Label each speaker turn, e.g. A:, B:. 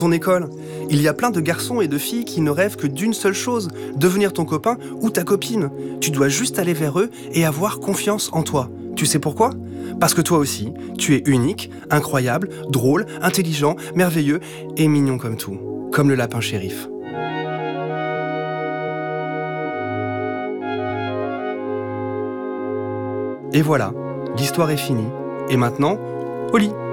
A: Ton école, il y a plein de garçons et de filles qui ne rêvent que d'une seule chose, devenir ton copain ou ta copine. Tu dois juste aller vers eux et avoir confiance en toi. Tu sais pourquoi ? Parce que toi aussi, tu es unique, incroyable, drôle, intelligent, merveilleux et mignon comme tout. Comme le lapin shérif. Et voilà, l'histoire est finie. Et maintenant, au lit.